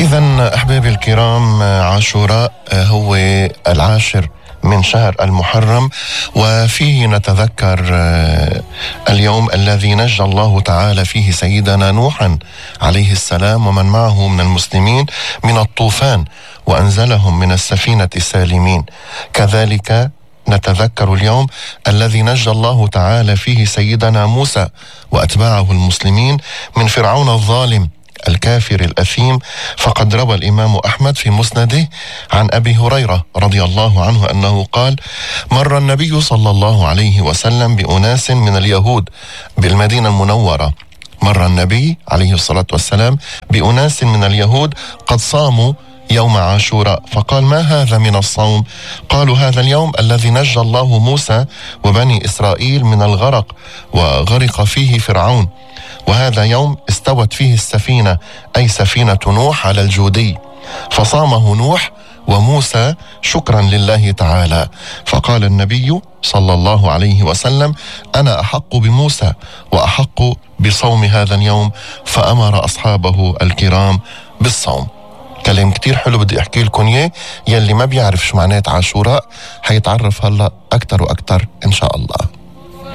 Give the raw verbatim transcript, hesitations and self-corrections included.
إذن أحبابي الكرام، عاشوراء هو العاشر من شهر المحرم، وفيه نتذكر اليوم الذي نجى الله تعالى فيه سيدنا نوحا عليه السلام ومن معه من المسلمين من الطوفان وأنزلهم من السفينة سالمين. كذلك نتذكر اليوم الذي نجى الله تعالى فيه سيدنا موسى وأتباعه المسلمين من فرعون الظالم الكافر الأثيم. فقد روى الإمام أحمد في مسنده عن أبي هريرة رضي الله عنه أنه قال: مر النبي صلى الله عليه وسلم بأناس من اليهود بالمدينة المنورة مر النبي عليه الصلاة والسلام بأناس من اليهود قد صاموا يوم عاشوراء، فقال: ما هذا من الصوم؟ قالوا: هذا اليوم الذي نجى الله موسى وبني إسرائيل من الغرق وغرق فيه فرعون، وهذا يوم استوت فيه السفينة أي سفينة نوح على الجودي، فصامه نوح وموسى شكرا لله تعالى. فقال النبي صلى الله عليه وسلم: أنا أحق بموسى وأحق بصوم هذا اليوم، فأمر أصحابه الكرام بالصوم. كلام كتير حلو بدي أحكي لكم إياه، يلي ما بيعرف شو معنات عاشوراء حيتعرف هلأ أكتر وأكتر إن شاء الله.